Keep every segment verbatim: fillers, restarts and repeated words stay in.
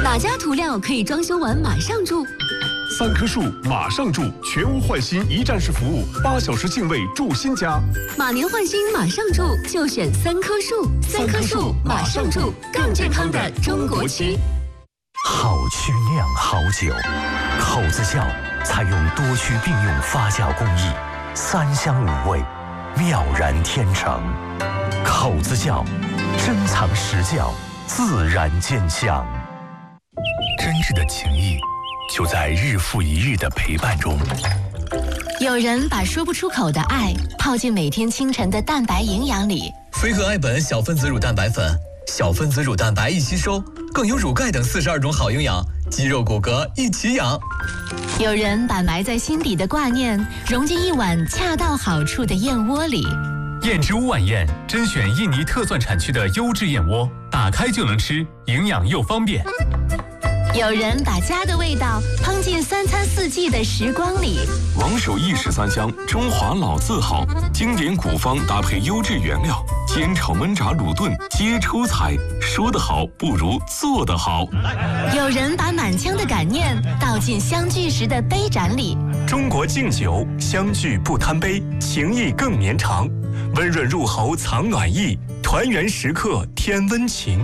哪家涂料可以装修完马上住？ 三棵树马上住，全屋换新一站式服务，八小时净位住新家。 马年换新马上住，就选三棵树。三棵树马上住，更健康的中国区。 好曲酿好酒，口子窖采用多区并用发酵工艺，三香五味，妙然天成。口子窖，珍藏实窖，自然见香。真挚的情谊，就在日复一日的陪伴中。 有人把说不出口的爱泡进每天清晨的蛋白营养里。 飞鹤爱本小分子乳蛋白粉，小分子乳蛋白易吸收，更有乳钙等四十二种好营养，肌肉骨骼一起养。 有人把埋在心底的挂念融进一碗恰到好处的燕窝里。 燕之屋晚宴甄选印尼特蒜产区的优质燕窝，打开就能吃，营养又方便。 有人把家的味道烹进三餐四季的时光里。 王守义十三香，中华老字号，经典古方搭配优质原料，煎炒焖炸卤炖皆出彩。说得好不如做得好。 有人把满腔的感念倒进相聚时的杯盏里。 中国敬酒，相聚不贪杯，情谊更绵长。温润入喉藏暖意，团圆时刻添温情。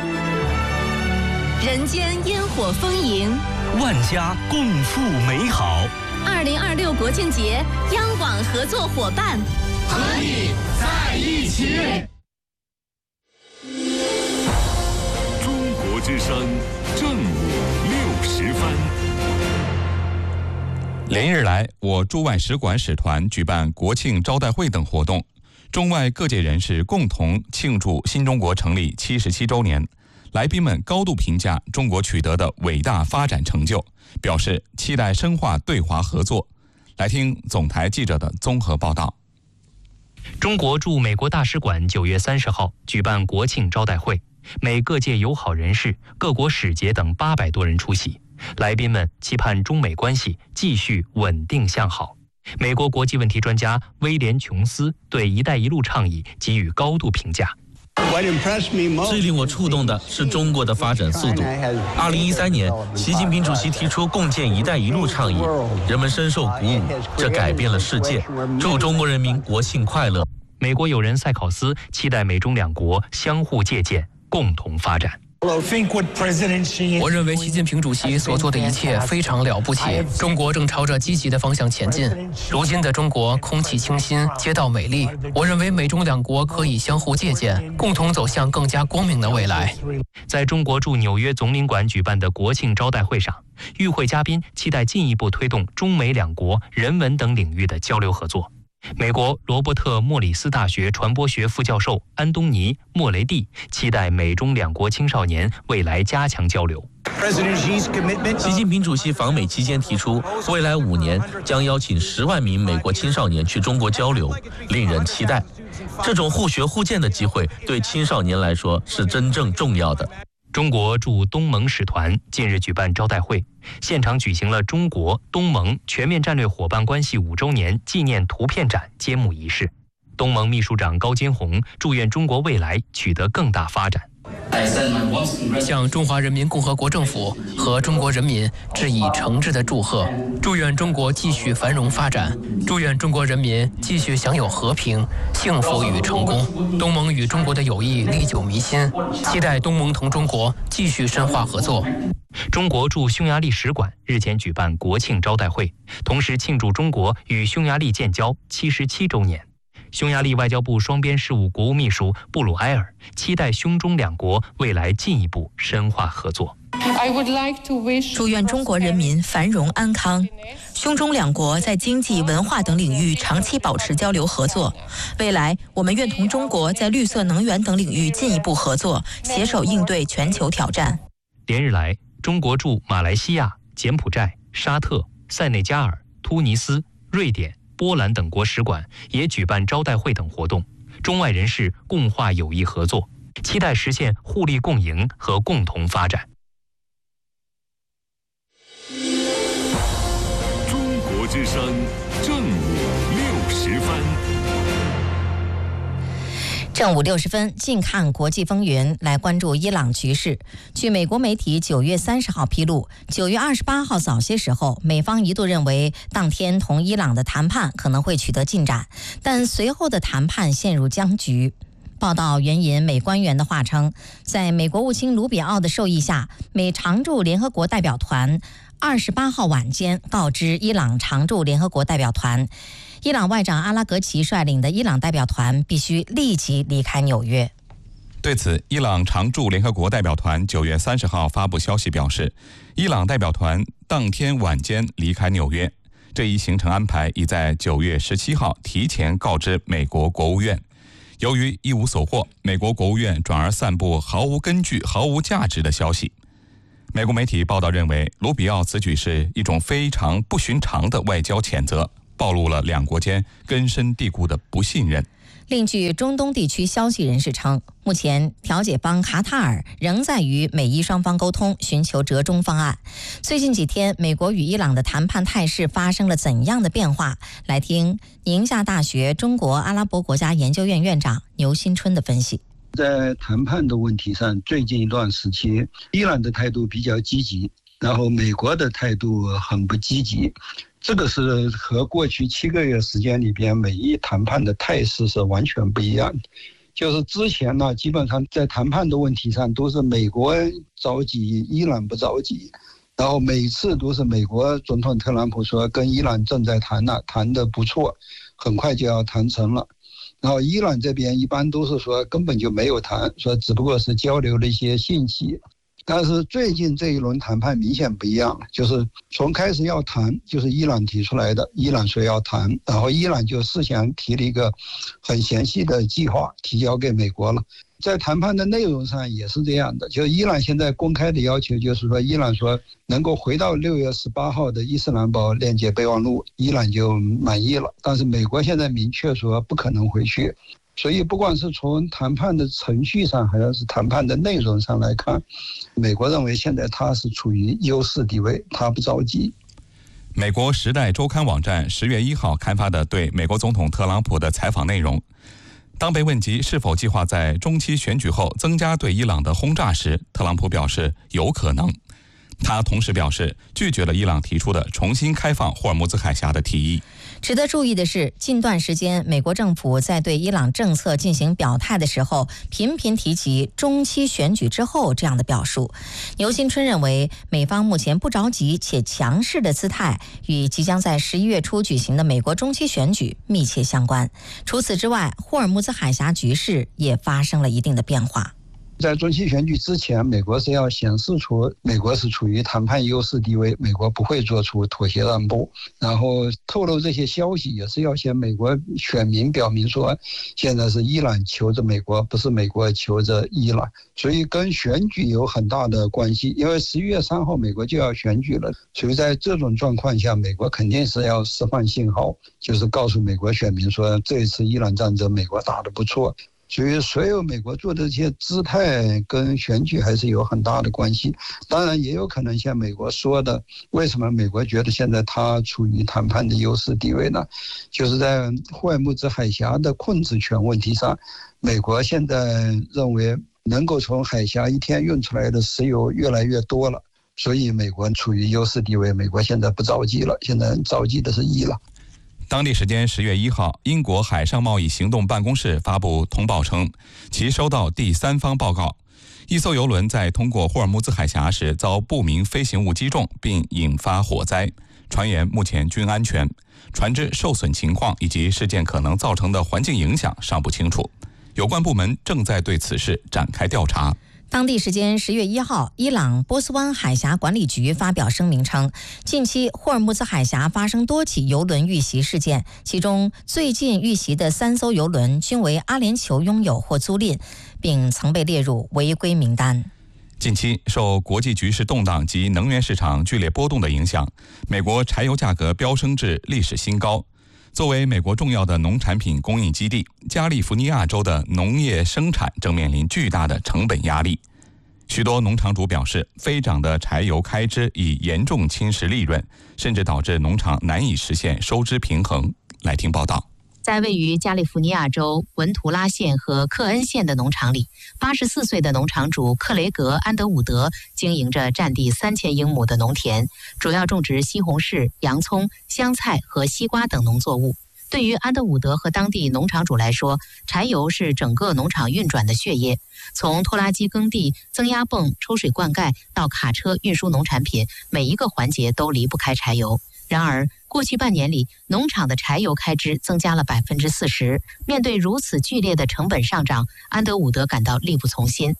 人间烟火丰盈， 万家共赴美好。 二零二六国庆节，央广合作伙伴， 和你在一起。 中国之声正午六时分。 连日来，我驻外使馆使团举办国庆招待会等活动，中外各界人士共同庆祝新中国成立七十七周年。来宾们高度评价中国取得的伟大发展成就，表示期待深化对华合作。来听总台记者的综合报道。 中国驻美国大使馆九月三十号举办国庆招待会，美各界友好人士、各国使节等八百多人出席。来宾们期盼中美关系继续稳定向好。美国国际问题专家威廉·琼斯对“一带一路”倡议给予高度评价。 最令我触动的是中国的发展速度。二零一三年，习近平主席提出共建“一带一路”倡议，人们深受鼓舞，这改变了世界。祝中国人民国庆快乐！ 美国友人塞考斯期待美中两国相互借鉴，共同发展。 我认为习近平主席所做的一切非常了不起，中国正朝着积极的方向前进。如今的中国空气清新，街道美丽，我认为美中两国可以相互借鉴，共同走向更加光明的未来。 在中国驻纽约总领馆举办的国庆招待会上，与会嘉宾期待进一步推动中美两国人文等领域的交流合作。美国罗伯特莫里斯大学传播学副教授安东尼·莫雷蒂期待美中两国青少年未来加强交流。 习近平主席访美期间提出，未来五年将邀请十万名美国青少年去中国交流，令人期待。这种互学互鉴的机会对青少年来说是真正重要的。 中国驻东盟使团近日举办招待会，现场举行了中国东盟全面战略伙伴关系五周年纪念图片展揭幕仪式。东盟秘书长高坚宏祝愿中国未来取得更大发展。 向中华人民共和国政府和中国人民致以诚挚的祝贺，祝愿中国继续繁荣发展，祝愿中国人民继续享有和平、幸福与成功。东盟与中国的友谊历久弥新，期待东盟同中国继续深化合作。 中国驻匈牙利使馆日前举办国庆招待会，同时庆祝中国与匈牙利建交七十七周年。匈牙利外交部双边事务国务秘书布鲁埃尔期待匈中两国未来进一步深化合作。 祝愿中国人民繁荣安康，匈中两国在经济、文化等领域长期保持交流合作。未来，我们愿同中国在绿色能源等领域进一步合作，携手应对全球挑战。 连日来，中国驻马来西亚、柬埔寨、沙特、塞内加尔、突尼斯、瑞典、波兰等国使馆也举办招待会等活动，中外人士共话友谊合作，期待实现互利共赢和共同发展。 中国之声正午六时分。 正午六十分，近看国际风云，来关注伊朗局势。据美国媒体九月三十号披露，九月二十八号早些时候，美方一度认为当天同伊朗的谈判可能会取得进展，但随后的谈判陷入僵局。报道援引美官员的话称，在美国务卿卢比奥的授意下，美常驻联合国代表团二十八号晚间告知伊朗常驻联合国代表团，伊朗外长阿拉格齐率领的伊朗代表团必须立即离开纽约。 对此，伊朗常驻联合国代表团九月三十号发布消息表示，伊朗代表团当天晚间离开纽约，这一行程安排已在九月十七号提前告知美国国务院。由于一无所获，美国国务院转而散布毫无根据、毫无价值的消息。美国媒体报道认为，卢比奥此举是一种非常不寻常的外交谴责，暴露了两国间根深蒂固的不信任。 另据中东地区消息人士称，目前调解方卡塔尔仍在与美伊双方沟通，寻求折中方案。最近几天，美国与伊朗的谈判态势发生了怎样的变化？来听宁夏大学中国阿拉伯国家研究院院长牛新春的分析。 在谈判的问题上，最近一段时期，伊朗的态度比较积极，然后美国的态度很不积极。这个是和过去七个月时间里边美伊谈判的态势是完全不一样的。就是之前呢，基本上在谈判的问题上都是美国着急，伊朗不着急，然后每次都是美国总统特朗普说跟伊朗正在谈了，谈得不错，很快就要谈成了。然后伊朗这边一般都是说根本就没有谈，说只不过是交流了一些信息。但是最近这一轮谈判明显不一样了，就是从开始要谈就是伊朗提出来的，伊朗说要谈，然后伊朗就事先提了一个很详细的计划提交给美国了。在谈判的内容上也是这样的，就伊朗现在公开的要求就是说，伊朗说能够回到六月十八号的伊斯兰堡链接备忘录，伊朗就满意了。但是美国现在明确说不可能回去。所以不管是从谈判的程序上还是谈判的内容上来看，美国认为现在他是处于优势地位，他不着急。 美国《时代周刊》网站十月一号刊发的对美国总统特朗普的采访内容，当被问及是否计划在中期选举后增加对伊朗的轰炸时，特朗普表示有可能。他同时表示拒绝了伊朗提出的重新开放霍尔木兹海峡的提议。 值得注意的是，近段时间美国政府在对伊朗政策进行表态的时候，频频提及中期选举之后这样的表述。牛新春认为，美方目前不着急且强势的姿态与即将在十一月初举行的美国中期选举密切相关。除此之外，霍尔木兹海峡局势也发生了一定的变化。 在中期选举之前，美国是要显示出美国是处于谈判优势地位，美国不会做出妥协让步，然后透露这些消息也是要向美国选民表明说，现在是伊朗求着美国，不是美国求着伊朗，所以跟选举有很大的关系。因为十一月三号美国就要选举了，所以在这种状况下，美国肯定是要释放信号，就是告诉美国选民说，这一次伊朗战争美国打得不错。所以所有美国做的这些姿态跟选举还是有很大的关系。当然也有可能像美国说的，为什么美国觉得现在它处于谈判的优势地位呢？就是在霍尔木兹海峡的控制权问题上，美国现在认为能够从海峡一天运出来的石油越来越多了，所以美国处于优势地位，美国现在不着急了，现在着急的是伊朗。 当地时间十月一号，英国海上贸易行动办公室发布通报称，其收到第三方报告，一艘邮轮在通过霍尔木兹海峡时遭不明飞行物击中，并引发火灾，船员目前均安全，船只受损情况以及事件可能造成的环境影响尚不清楚，有关部门正在对此事展开调查。 当地时间十月一号，伊朗波斯湾海峡管理局发表声明称，近期霍尔木兹海峡发生多起邮轮遇袭事件，其中最近遇袭的三艘邮轮均为阿联酋拥有或租赁，并曾被列入违规名单。 近期受国际局势动荡及能源市场剧烈波动的影响，美国柴油价格飙升至历史新高。作为美国重要的农产品供应基地，加利福尼亚州的农业生产正面临巨大的成本压力。许多农场主表示，飞涨的柴油开支已严重侵蚀利润，甚至导致农场难以实现收支平衡。来听报道。 在位于加利福尼亚州文图拉县和克恩县的农场里，八十四岁的农场主克雷格·安德伍德经营着占地三千英亩的农田，主要种植西红柿、洋葱、香菜和西瓜等农作物。对于安德伍德和当地农场主来说，柴油是整个农场运转的血液。从拖拉机耕地、增压泵抽水灌溉到卡车运输农产品，每一个环节都离不开柴油。然而，过去半年里，农场的柴油开支增加了百分之四十。面对如此剧烈的成本上涨，安德伍德感到力不从心。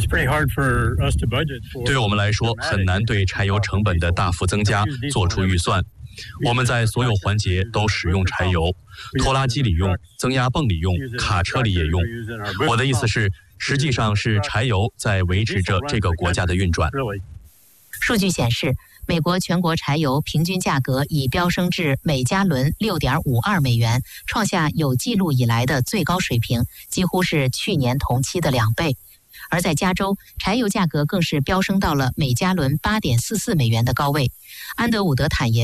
对我们来说，很难对柴油成本的大幅增加做出预算。我们在所有环节都使用柴油，拖拉机里用，增压泵里用，卡车里也用。我的意思是，实际上是柴油在维持着这个国家的运转。 数据显示，美国全国柴油平均价格已飙升至每加仑 六点五二美元，创下有记录以来的最高水平，几乎是去年同期的两倍。而在加州，柴油价格更是飙升到了每加仑 八点四四美元的高位。安德伍德坦言，